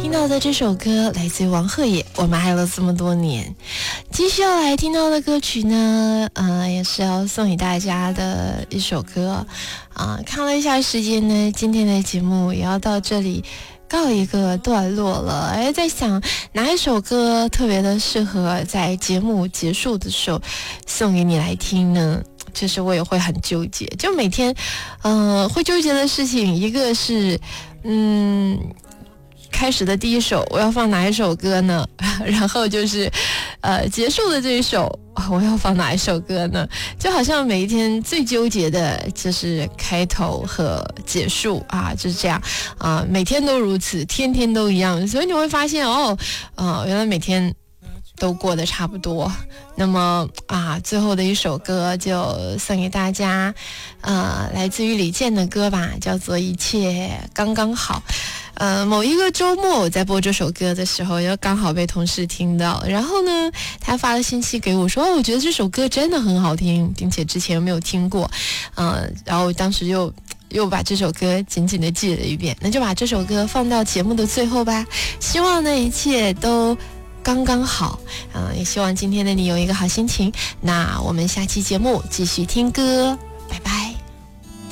听到的这首歌来自于王鹤野，我们爱了这么多年。继续要来听到的歌曲呢，也是要送给大家的一首歌看了一下时间呢，今天的节目也要到这里告一个段落了。在想哪一首歌特别的适合在节目结束的时候送给你来听呢？其实我也会很纠结，就每天会纠结的事情，一个是开始的第一首我要放哪一首歌呢？然后就是结束的这一首我要放哪一首歌呢？就好像每一天最纠结的就是开头和结束就是这样每天都如此，天天都一样，所以你会发现原来每天都过得差不多。那么最后的一首歌就送给大家来自于李健的歌吧，叫做一切刚刚好。某一个周末我在播这首歌的时候，又刚好被同事听到，然后呢他发了信息给我说我觉得这首歌真的很好听，并且之前没有听过然后当时又把这首歌紧紧的记了一遍，那就把这首歌放到节目的最后吧。希望呢一切都刚刚好也希望今天的你有一个好心情。那我们下期节目继续听歌。